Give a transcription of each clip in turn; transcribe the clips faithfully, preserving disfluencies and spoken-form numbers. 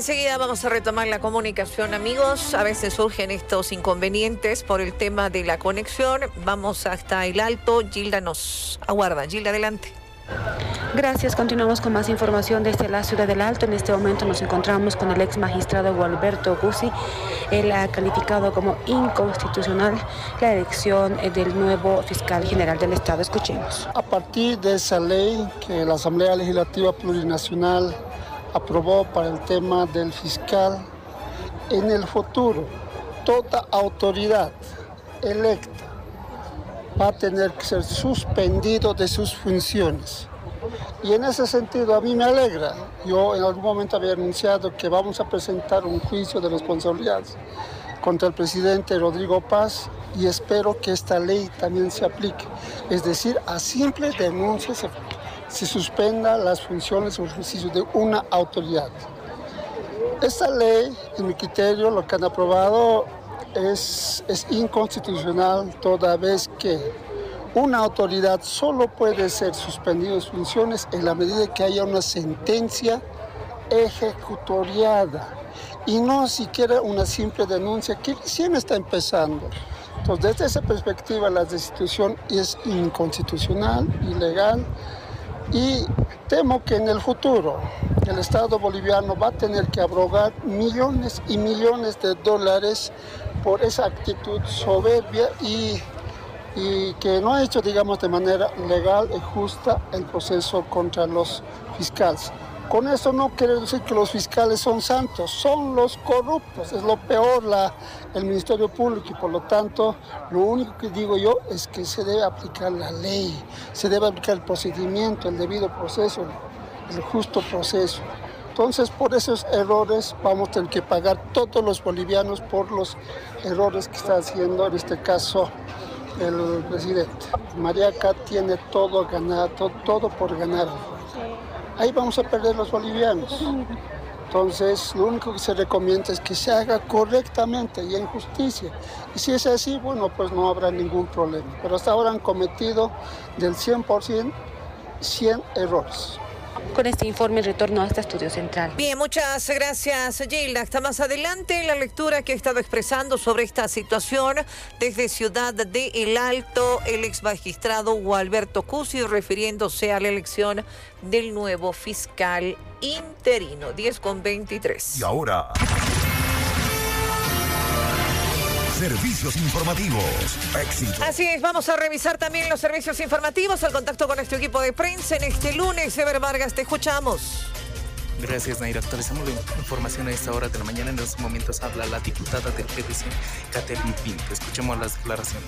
Enseguida vamos a retomar la comunicación, amigos. A veces surgen estos inconvenientes por el tema de la conexión. Vamos hasta el Alto. Gilda nos aguarda. Gilda, adelante. Gracias. Continuamos con más información desde la ciudad del Alto. En este momento nos encontramos con el ex magistrado Gualberto Guzzi. Él ha calificado como inconstitucional la elección del nuevo fiscal general del Estado. Escuchemos. A partir de esa ley que la Asamblea Legislativa Plurinacional aprobó para el tema del fiscal, en el futuro toda autoridad electa va a tener que ser suspendido de sus funciones. Y en ese sentido a mí me alegra. Yo en algún momento había anunciado que vamos a presentar un juicio de responsabilidades contra el presidente Rodrigo Paz y espero que esta ley también se aplique. Es decir, a simple denuncia se, se suspenda las funciones o ejercicio de una autoridad. Esta ley, en mi criterio, lo que han aprobado es, es inconstitucional toda vez que una autoridad solo puede ser suspendida de sus funciones en la medida que haya una sentencia ejecutoriada y no siquiera una simple denuncia que recién está empezando. Entonces, desde esa perspectiva, la destitución es inconstitucional, ilegal, y temo que en el futuro el Estado boliviano va a tener que abrogar millones y millones de dólares por esa actitud soberbia y y que no ha hecho, digamos, de manera legal y justa el proceso contra los fiscales. Con eso no quiere decir que los fiscales son santos, son los corruptos, es lo peor la, el Ministerio Público y por lo tanto lo único que digo yo es que se debe aplicar la ley, se debe aplicar el procedimiento, el debido proceso, el justo proceso. Entonces, por esos errores vamos a tener que pagar todos los bolivianos por los errores que está haciendo en este caso el presidente. Mariaca tiene todo ganado, todo, todo por ganar. Ahí vamos a perder los bolivianos. Entonces, lo único que se recomienda es que se haga correctamente y en justicia. Y si es así, bueno, pues no habrá ningún problema. Pero hasta ahora han cometido del cien por ciento, cien errores. Con este informe retorno a este estudio central. Bien, muchas gracias, Gilda. Hasta más adelante la lectura que ha estado expresando sobre esta situación desde Ciudad de El Alto, el ex magistrado Gualberto Guzzi, refiriéndose a la elección del nuevo fiscal interino. diez con veintitrés. Y ahora, servicios informativos. Éxito. Así es, vamos a revisar también los servicios informativos, al contacto con nuestro equipo de prensa en este lunes. Ever Vargas, te escuchamos. Gracias, Naira. Actualizamos la información a esta hora de la mañana. En estos momentos habla la diputada del P D C, Catherine Pinto. Escuchemos las declaraciones.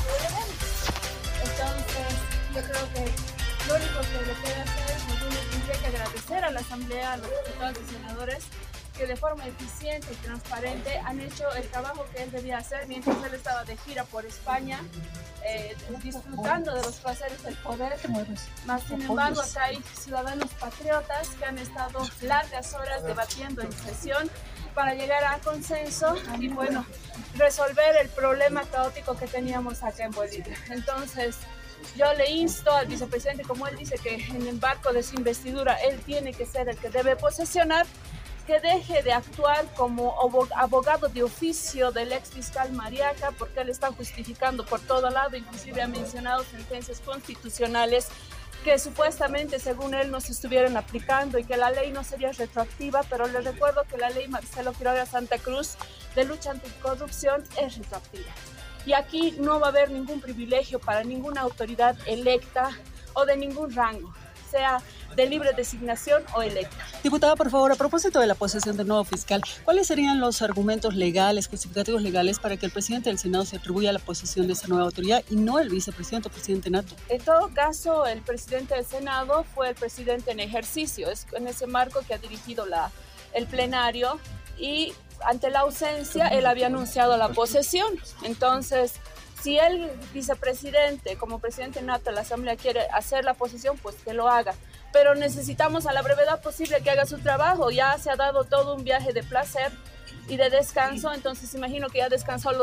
Entonces, yo creo que lo único que le queda hacer es que tendría que agradecer a la Asamblea, a los diputados y senadores, que de forma eficiente y transparente han hecho el trabajo que él debía hacer mientras él estaba de gira por España, eh, disfrutando de los placeres del poder. Más sin embargo, acá hay ciudadanos patriotas que han estado largas horas debatiendo en sesión para llegar a consenso y, bueno, resolver el problema caótico que teníamos acá en Bolivia. Entonces, yo le insto al vicepresidente, como él dice que en el marco de su investidura él tiene que ser el que debe posesionar, que deje de actuar como abogado de oficio del ex fiscal Mariaca, porque él está justificando por todo lado, inclusive ha mencionado sentencias constitucionales que supuestamente, según él, no se estuvieran aplicando y que la ley no sería retroactiva, pero le recuerdo que la ley Marcelo Quiroga Santa Cruz de lucha anticorrupción es retroactiva. Y aquí no va a haber ningún privilegio para ninguna autoridad electa o de ningún rango, sea de libre designación o electa. Diputada, por favor, a propósito de la posesión del nuevo fiscal, ¿cuáles serían los argumentos legales, justificativos legales para que el presidente del Senado se atribuya la posesión de esa nueva autoridad y no el vicepresidente o presidente nato? En todo caso, el presidente del Senado fue el presidente en ejercicio, es en ese marco que ha dirigido la, el plenario y ante la ausencia él había anunciado la posesión. Entonces, si el vicepresidente, como presidente nato de la Asamblea, quiere hacer la posesión, pues que lo haga. Pero necesitamos a la brevedad posible que haga su trabajo. Ya se ha dado todo un viaje de placer y de descanso, entonces imagino que ya descansó los